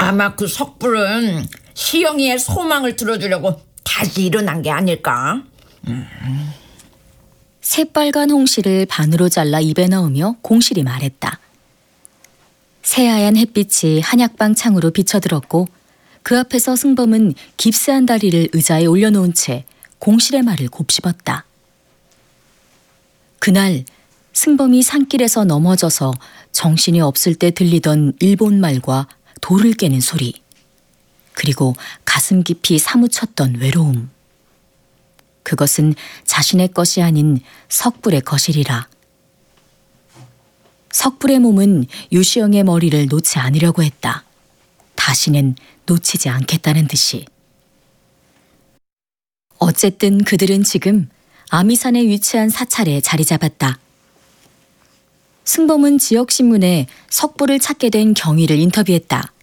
아마 그 석불은 시영이의 소망을 들어주려고 다시 일어난 게 아닐까? 새빨간 홍시를 반으로 잘라 입에 넣으며 공실이 말했다. 새하얀 햇빛이 한약방 창으로 비쳐들었고 그 앞에서 승범은 깁스한 다리를 의자에 올려놓은 채 공실의 말을 곱씹었다. 그날 승범이 산길에서 넘어져서 정신이 없을 때 들리던 일본말과 돌을 깨는 소리, 그리고 가슴 깊이 사무쳤던 외로움. 그것은 자신의 것이 아닌 석불의 것이리라. 석불의 몸은 유시영의 머리를 놓지 않으려고 했다. 다시는 놓치지 않겠다는 듯이. 어쨌든 그들은 지금 아미산에 위치한 사찰에 자리 잡았다. 승범은 지역신문에 석불을 찾게 된 경위를 인터뷰했다.